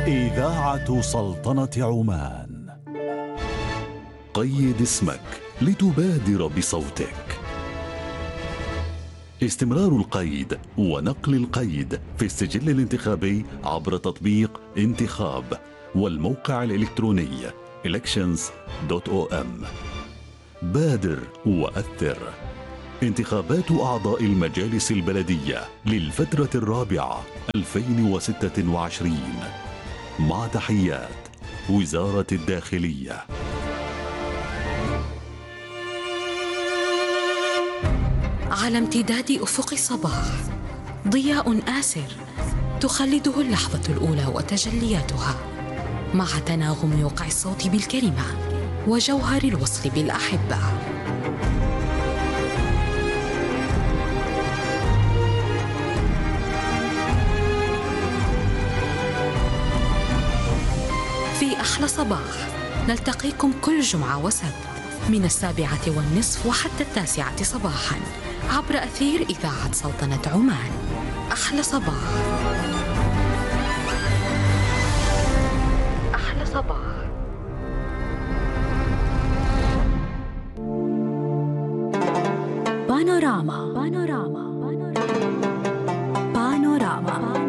إذاعة سلطنة عمان. قيد اسمك لتبادر بصوتك. استمرار القيد ونقل القيد في السجل الانتخابي عبر تطبيق انتخاب والموقع الإلكتروني elections.om. بادر وأثر. انتخابات أعضاء المجالس البلدية للفترة الرابعة 2026 مع تحيات وزارة الداخلية. على امتداد أفق الصباح ضياء آسر تخلده اللحظة الأولى وتجلياتها مع تناغم يوقع الصوت بالكلمة وجوهر الوصل بالأحبة. في أحلى صباح نلتقيكم كل جمعة وسبت من 7:30 وحتى 9 صباحاً عبر أثير إذاعة سلطنة عمان. أحلى صباح. أحلى صباح. بانوراما. بانوراما. بانوراما.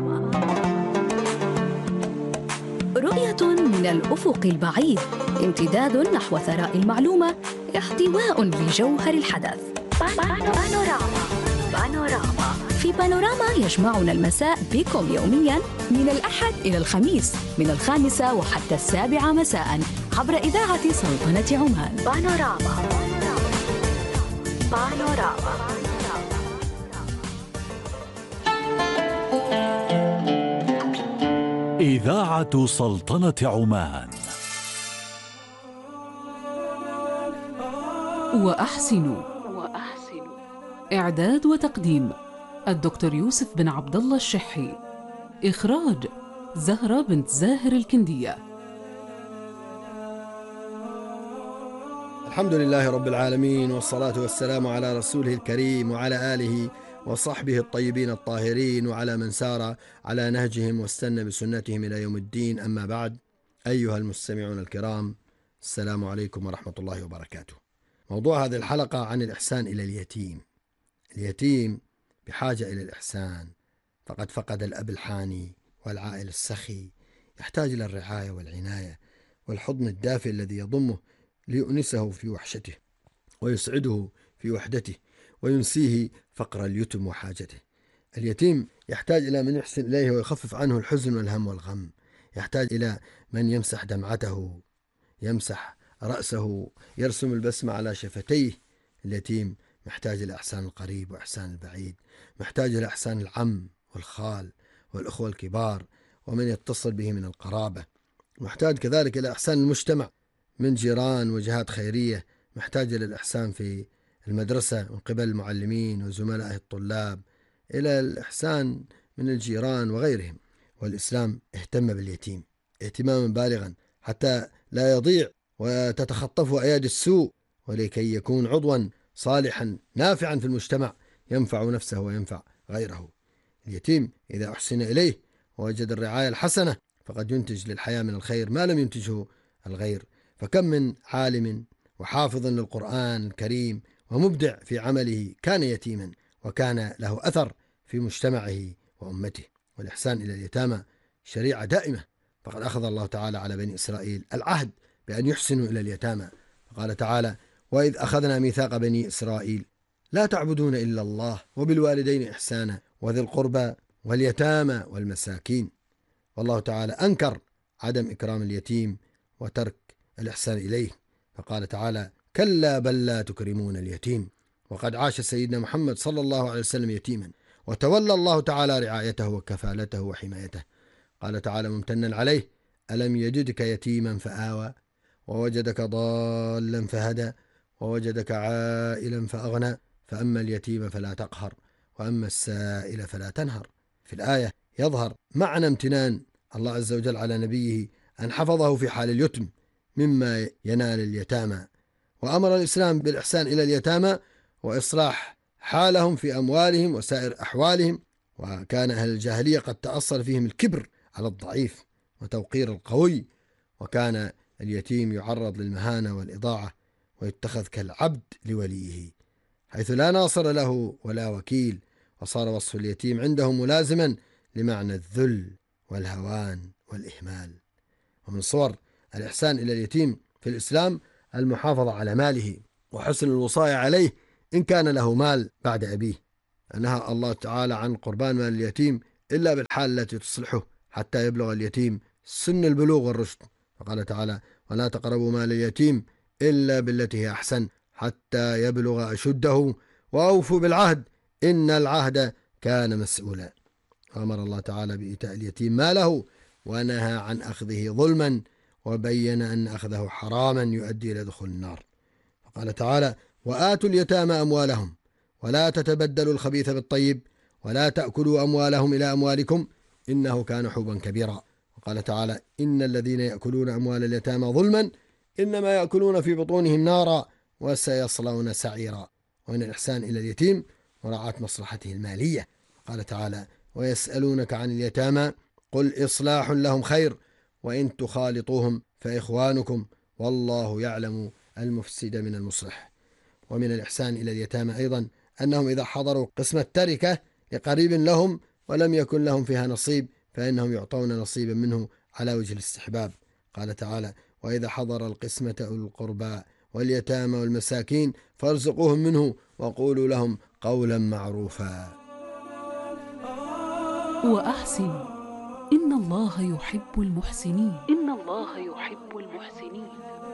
رؤية من الأفق البعيد، امتداد نحو ثراء المعلومة، احتواء لجوهر الحدث. بانوراما. بانوراما. في بانوراما يجمعنا المساء بكم يومياً من الأحد إلى الخميس من 5 وحتى 7 مساءً عبر إذاعة سلطنة عمان. بانوراما. بانوراما. إذاعة سلطنة عمان. وأحسنوا. إعداد وتقديم الدكتور يوسف بن عبد الله الشحي. إخراج زهرة بنت زاهر الكندية. الحمد لله رب العالمين، والصلاة والسلام على رسوله الكريم وعلى آله وصحبه الطيبين الطاهرين وعلى من سار على نهجهم واستنى بسنتهم إلى يوم الدين. أما بعد، أيها المستمعون الكرام، السلام عليكم ورحمة الله وبركاته. موضوع هذه الحلقة عن الإحسان إلى اليتيم. اليتيم بحاجة إلى الإحسان، فقد فقد الأب الحاني والعائل السخي، يحتاج إلى الرعاية والعناية والحضن الدافئ الذي يضمه ليؤنسه في وحشته ويسعده في وحدته وينسيه فقر اليتم وحاجته. اليتيم يحتاج إلى من يحسن إليه ويخفف عنه الحزن والهم والغم، يحتاج إلى من يمسح دمعته، يمسح رأسه، يرسم البسمة على شفتيه. اليتيم محتاج إلى إحسان القريب وإحسان البعيد، محتاج إلى إحسان العم والخال والأخوة الكبار ومن يتصل به من القرابة، محتاج كذلك إلى إحسان المجتمع من جيران وجهات خيرية، محتاج إلى الإحسان في المدرسة من قبل المعلمين وزملائه الطلاب، إلى الإحسان من الجيران وغيرهم. والإسلام اهتم باليتيم اهتماما بالغا حتى لا يضيع وتتخطفه أيادي السوء، ولكي يكون عضوا صالحا نافعا في المجتمع ينفع نفسه وينفع غيره. اليتيم إذا أحسن إليه ووجد الرعاية الحسنة فقد ينتج للحياة من الخير ما لم ينتجه الغير. فكم من عالم وحافظ للقرآن الكريم ومبدع في عمله كان يتيما وكان له أثر في مجتمعه وأمته. والإحسان إلى اليتامى شريعة دائمة، فقد أخذ الله تعالى على بني إسرائيل العهد بأن يحسنوا إلى اليتامى، فقال تعالى: وإذ أخذنا ميثاق بني إسرائيل لا تعبدون إلا الله وبالوالدين إحسانا وذي القربى واليتامى والمساكين. والله تعالى أنكر عدم إكرام اليتيم وترك الإحسان إليه، فقال تعالى: كلا بل لا تكرمون اليتيم. وقد عاش سيدنا محمد صلى الله عليه وسلم يتيما، وتولى الله تعالى رعايته وكفالته وحمايته. قال تعالى ممتنا عليه: ألم يجدك يتيما فآوى ووجدك ضالا فهدى ووجدك عائلا فأغنى فأما اليتيم فلا تقهر وأما السائل فلا تنهر. في الآية يظهر معنى امتنان الله عز وجل على نبيه أن حفظه في حال اليتم مما ينال اليتامى، وأمر الإسلام بالإحسان إلى اليتامى وإصلاح حالهم في أموالهم وسائر أحوالهم. وكان أهل الجاهلية قد تأصل فيهم الكبر على الضعيف وتوقير القوي، وكان اليتيم يعرض للمهانة والإضاعة ويتخذ كالعبد لوليه، حيث لا ناصر له ولا وكيل، وصار وصف اليتيم عندهم ملازما لمعنى الذل والهوان والإهمال. ومن صور الإحسان إلى اليتيم في الإسلام المحافظة على ماله وحسن الوصاية عليه إن كان له مال بعد أبيه. نهى الله تعالى عن قربان مال اليتيم إلا بالحال التي تصلحه حتى يبلغ اليتيم سن البلوغ والرشد، فقال تعالى: ولا تقربوا مال اليتيم إلا بالتي هي أحسن حتى يبلغ أشده وأوفوا بالعهد إن العهد كان مسؤولا. وأمر الله تعالى بإيتاء اليتيم ماله ونهى عن أخذه ظلما، وبين أن أخذه حراما يؤدي إلى دخول النار، فقال تعالى: وآتوا اليتامى أموالهم ولا تتبدلوا الخبيث بالطيب ولا تأكلوا أموالهم إلى أموالكم إنه كان حوبا كبيرا. وقال تعالى: إن الذين يأكلون أموال اليتامى ظلما إنما يأكلون في بطونهم نارا وسيصلون سعيرا. ومن الإحسان إلى اليتيم مراعاة مصلحته المالية، قال تعالى: ويسألونك عن اليتامى قل إصلاح لهم خير وإن تخالطوهم فإخوانكم والله يعلم المفسد من المصلح. ومن الإحسان إلى اليتامى أيضا أنهم إذا حضروا قسم التركة لقريب لهم ولم يكن لهم فيها نصيب فإنهم يعطون نصيبا منه على وجه الاستحباب. قال تعالى: وإذا حضر القسمة أولو القربى واليتامى والمساكين فارزقوهم منه وقولوا لهم قولا معروفا. وأحسن إن الله يحب المحسنين. إن الله يحب المحسنين.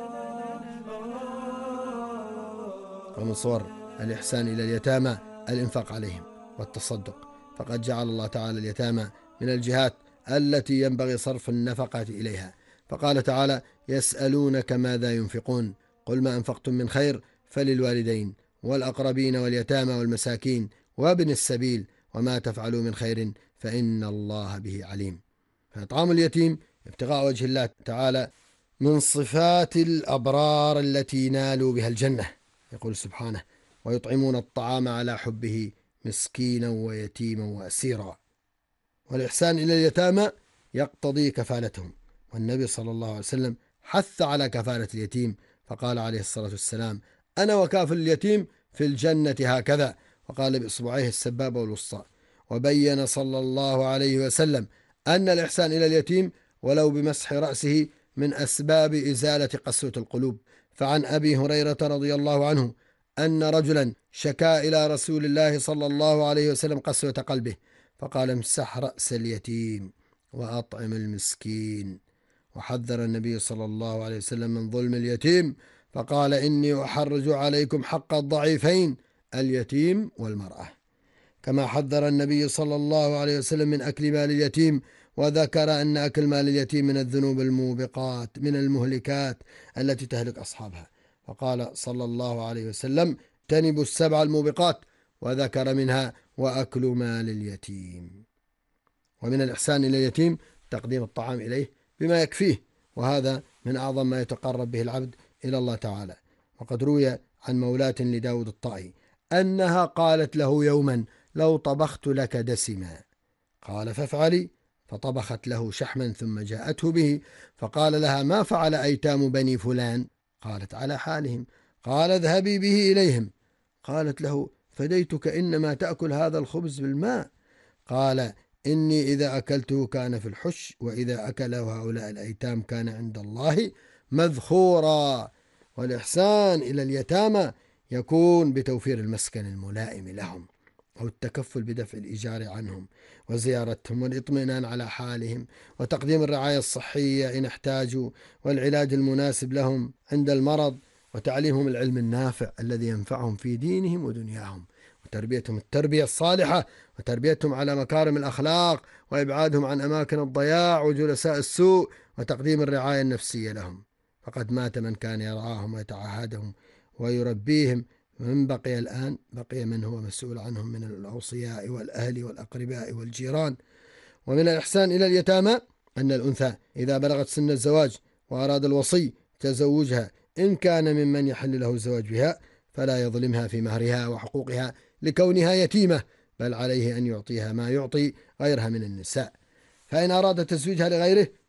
ومن صور الإحسان إلى اليتامى الإنفاق عليهم والتصدق، فقد جعل الله تعالى اليتامى من الجهات التي ينبغي صرف النفقة إليها، فقال تعالى: يسألونك ماذا ينفقون قل ما أنفقتم من خير فللوالدين والأقربين واليتامى والمساكين وابن السبيل وما تفعلوا من خير فإن الله به عليم. فإطعام اليتيم ابتغاء وجه الله تعالى من صفات الأبرار التي نالوا بها الجنة، يقول سبحانه: ويطعمون الطعام على حبه مسكينا ويتيما وأسيرا. والإحسان إلى اليتامى يقتضي كفالتهم، والنبي صلى الله عليه وسلم حث على كفالة اليتيم، فقال عليه الصلاة والسلام: أنا وكافل اليتيم في الجنة هكذا، وقال بإصبعيه السبابة والوسطى. وبين صلى الله عليه وسلم أن الإحسان إلى اليتيم ولو بمسح رأسه من أسباب إزالة قسوة القلوب. فعن أبي هريرة رضي الله عنه أن رجلا شكا إلى رسول الله صلى الله عليه وسلم قسوة قلبه، فقال: امسح رأس اليتيم وأطعم المسكين. وحذر النبي صلى الله عليه وسلم من ظلم اليتيم، فقال: إني أحرج عليكم حق الضعيفين اليتيم والمرأة. كما حذر النبي صلى الله عليه وسلم من أكل مال اليتيم، وذكر أن أكل مال اليتيم من الذنوب الموبقات من المهلكات التي تهلك أصحابها، فقال صلى الله عليه وسلم: اجتنبوا السبع الموبقات، وذكر منها وأكل مال اليتيم. ومن الإحسان إلى اليتيم تقديم الطعام إليه بما يكفيه، وهذا من أعظم ما يتقرب به العبد إلى الله تعالى. وقد روي عن مولاة لداود الطائي أنها قالت له يوما: لو طبخت لك دسما. قال: فافعلي. فطبخت له شحما ثم جاءته به، فقال لها: ما فعل أيتام بني فلان؟ قالت: على حالهم. قال: اذهبي به إليهم. قالت له: فديتك، إنما تأكل هذا الخبز بالماء. قال: إني إذا أكلته كان في الحش، وإذا أكله هؤلاء الأيتام كان عند الله مذخورا. والإحسان إلى اليتامى يكون بتوفير المسكن الملائم لهم، أو التكفل بدفع الإيجار عنهم وزيارتهم والاطمئنان على حالهم، وتقديم الرعاية الصحية إن احتاجوا، والعلاج المناسب لهم عند المرض، وتعليمهم العلم النافع الذي ينفعهم في دينهم ودنياهم، وتربيتهم التربية الصالحة، وتربيتهم على مكارم الأخلاق، وإبعادهم عن أماكن الضياع وجلساء السوء، وتقديم الرعاية النفسية لهم. فقد مات من كان يرعاهم ويتعاهدهم ويربيهم، من بقي الآن بقي من هو مسؤول عنهم من الأوصياء والأهل والأقرباء والجيران. ومن الإحسان إلى اليتامى أن الأنثى إذا بلغت سن الزواج وأراد الوصي تزوجها إن كان ممن يحل له الزواج بها، فلا يظلمها في مهرها وحقوقها لكونها يتيمة، بل عليه أن يعطيها ما يعطي غيرها من النساء. فإن أراد تزويجها لغيره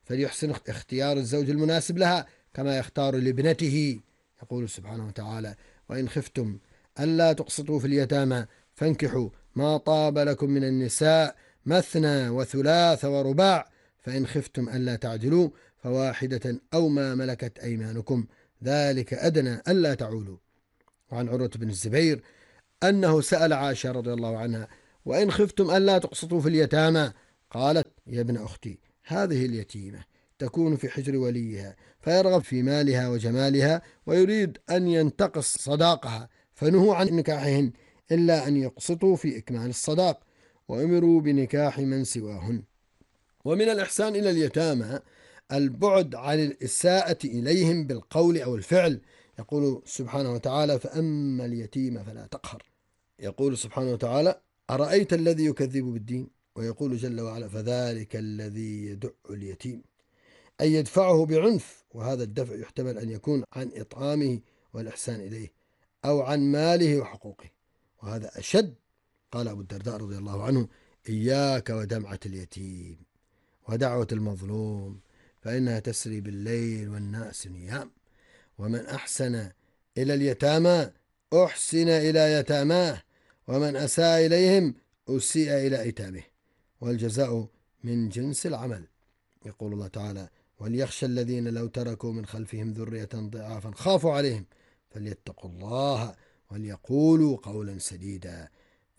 فليحسن اختيار الزوج المناسب لها كما يختار لابنته. يقول سبحانه وتعالى: وإن خفتم ألا تقسطوا في اليتامى فانكحوا ما طاب لكم من النساء مثنى وثلاث ورباع فإن خفتم ألا تعدلوا فواحدة أو ما ملكت أيمانكم ذلك أدنى ألا تعولوا. وعن عروة بن الزبير أنه سأل عائشة رضي الله عنها: وإن خفتم ألا تقسطوا في اليتامى؟ قالت: يا ابن أختي، هذه اليتيمة تكون في حجر وليها فيرغب في مالها وجمالها ويريد أن ينتقص صداقها، فنهوا عن نكاحهن إلا أن يقسطوا في إكمال الصداق، وأمروا بنكاح من سواهن. ومن الإحسان إلى اليتامى البعد عن الإساءة إليهم بالقول أو الفعل. يقول سبحانه وتعالى: فأما اليتيم فلا تقهر. يقول سبحانه وتعالى: أرأيت الذي يكذب بالدين؟ ويقول جل وعلا: فذلك الذي يدع اليتيم، أي يدفعه بعنف. وهذا الدفع يحتمل أن يكون عن إطعامه والإحسان إليه أو عن ماله وحقوقه، وهذا أشد. قال أبو الدرداء رضي الله عنه: إياك ودمعة اليتيم ودعوة المظلوم فإنها تسري بالليل والناس نيام، ومن أحسن إلى اليتامى أحسن إلى يتاماه، ومن أساء إليهم أسيء إلى أيتامه، والجزاء من جنس العمل. يقول الله تعالى: وليخشى الذين لو تركوا من خلفهم ذرية ضعافا خافوا عليهم فليتقوا الله وليقولوا قولا سديدا.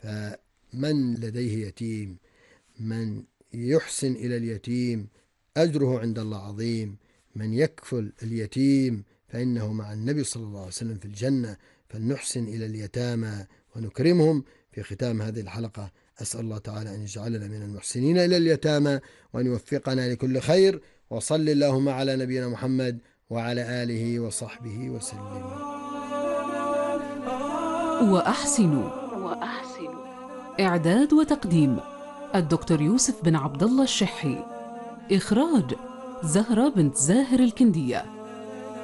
فمن لديه يتيم، من يحسن إلى اليتيم أجره عند الله عظيم. من يكفل اليتيم فإنه مع النبي صلى الله عليه وسلم في الجنة. فلنحسن إلى اليتامى ونكرمهم. في ختام هذه الحلقة أسأل الله تعالى أن يجعلنا من المحسنين إلى اليتامى وأن يوفقنا لكل خير، وصل اللهم على نبينا محمد وعلى آله وصحبه وسلم. وأحسنوا. إعداد وتقديم الدكتور يوسف بن عبد الله الشحي. إخراج زهرة بنت زاهر الكندية.